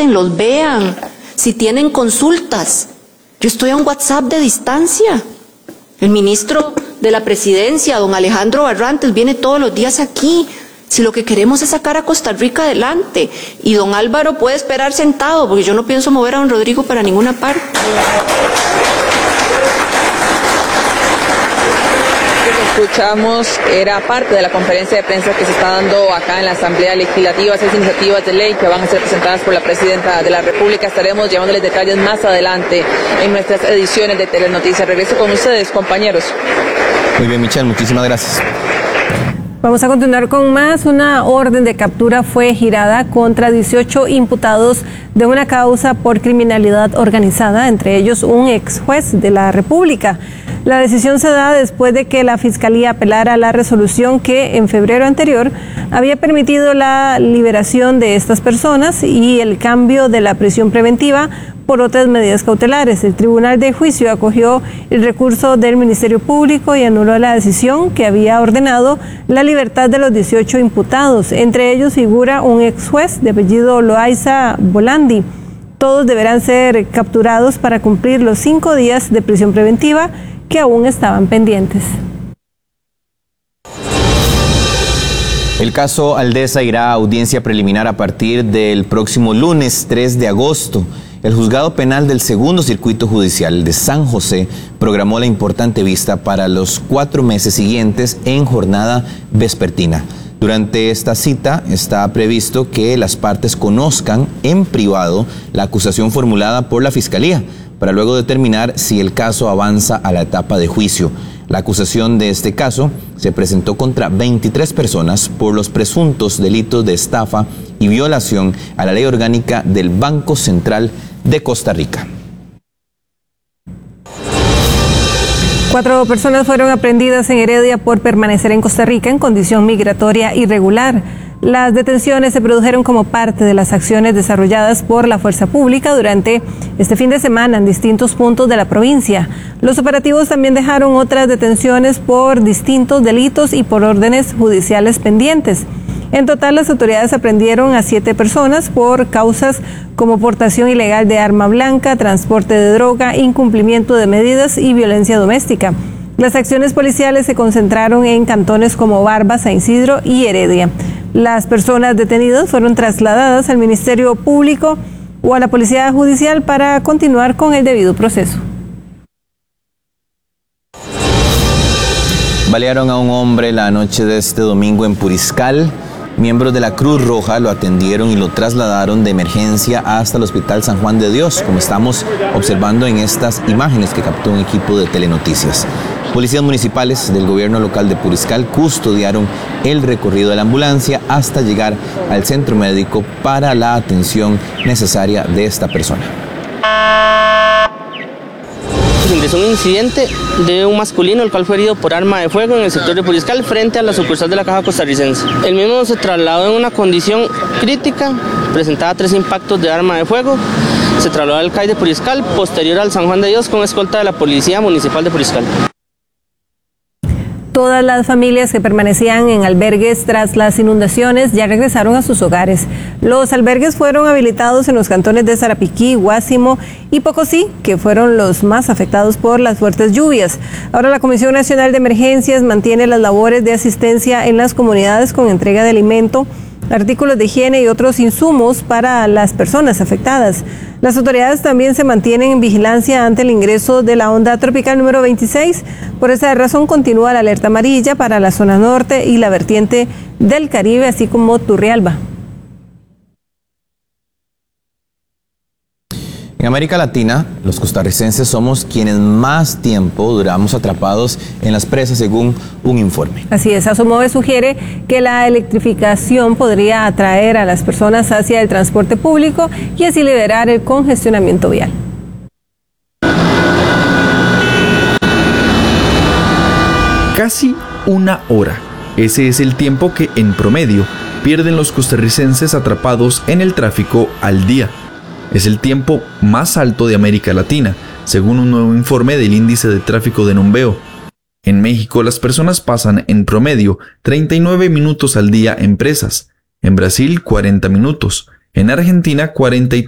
contesten, los vean, si tienen consultas. Yo estoy a un WhatsApp de distancia. El ministro de la Presidencia, don Alejandro Barrantes, viene todos los días aquí. Si lo que queremos es sacar a Costa Rica adelante. Y don Álvaro puede esperar sentado, porque yo no pienso mover a don Rodrigo para ninguna parte. Lo que escuchamos era parte de la conferencia de prensa que se está dando acá en la Asamblea Legislativa. 6 iniciativas de ley que van a ser presentadas por la Presidenta de la República. Estaremos llevándoles detalles más adelante en nuestras ediciones de Telenoticias. Regreso con ustedes, compañeros. Muy bien, Michelle, muchísimas gracias. Vamos a continuar con más. Una orden de captura fue girada contra 18 imputados de una causa por criminalidad organizada, entre ellos un ex juez de la República. La decisión se da después de que la Fiscalía apelara a la resolución que en febrero anterior había permitido la liberación de estas personas y el cambio de la prisión preventiva por otras medidas cautelares. El Tribunal de Juicio acogió el recurso del Ministerio Público y anuló la decisión que había ordenado la libertad de los 18 imputados. Entre ellos figura un ex juez de apellido Loaiza Bolandi. Todos deberán ser capturados para cumplir los 5 días de prisión preventiva que aún estaban pendientes. El caso Aldesa irá a audiencia preliminar a partir del próximo lunes 3 de agosto. El Juzgado Penal del Segundo Circuito Judicial de San José programó la importante vista para los 4 meses siguientes en jornada vespertina. Durante esta cita está previsto que las partes conozcan en privado la acusación formulada por la Fiscalía, para luego determinar si el caso avanza a la etapa de juicio. La acusación de este caso se presentó contra 23 personas por los presuntos delitos de estafa y violación a la ley orgánica del Banco Central de Costa Rica. 4 personas fueron aprehendidas en Heredia por permanecer en Costa Rica en condición migratoria irregular. Las detenciones se produjeron como parte de las acciones desarrolladas por la Fuerza Pública durante este fin de semana en distintos puntos de la provincia. Los operativos también dejaron otras detenciones por distintos delitos y por órdenes judiciales pendientes. En total, las autoridades aprendieron a 7 personas por causas como portación ilegal de arma blanca, transporte de droga, incumplimiento de medidas y violencia doméstica. Las acciones policiales se concentraron en cantones como Barba, San Isidro y Heredia. Las personas detenidas fueron trasladadas al Ministerio Público o a la Policía Judicial para continuar con el debido proceso. Balearon a un hombre la noche de este domingo en Puriscal. Miembros de la Cruz Roja lo atendieron y lo trasladaron de emergencia hasta el Hospital San Juan de Dios, como estamos observando en estas imágenes que captó un equipo de Telenoticias. Policías municipales del gobierno local de Puriscal custodiaron el recorrido de la ambulancia hasta llegar al centro médico para la atención necesaria de esta persona. Ingresó un incidente de un masculino, el cual fue herido por arma de fuego en el sector de Puriscal frente a la sucursal de la Caja Costarricense. El mismo se trasladó en una condición crítica, presentaba 3 impactos de arma de fuego. Se trasladó al CAI de Puriscal, posterior al San Juan de Dios con escolta de la Policía Municipal de Puriscal. Todas las familias que permanecían en albergues tras las inundaciones ya regresaron a sus hogares. Los albergues fueron habilitados en los cantones de Sarapiquí, Guásimo y Pocosí, que fueron los más afectados por las fuertes lluvias. Ahora la Comisión Nacional de Emergencias mantiene las labores de asistencia en las comunidades con entrega de alimento, artículos de higiene y otros insumos para las personas afectadas. Las autoridades también se mantienen en vigilancia ante el ingreso de la onda tropical número 26. Por esa razón continúa la alerta amarilla para la zona norte y la vertiente del Caribe, así como Turrialba. En América Latina, los costarricenses somos quienes más tiempo duramos atrapados en las presas, según un informe. Así es, Asomove sugiere que la electrificación podría atraer a las personas hacia el transporte público y así liberar el congestionamiento vial. Casi 1 hora. Ese es el tiempo que, en promedio, pierden los costarricenses atrapados en el tráfico al día. Es el tiempo más alto de América Latina, según un nuevo informe del Índice de Tráfico de Numbeo. En México, las personas pasan en promedio 39 minutos al día en presas. En Brasil, 40 minutos. En Argentina, 43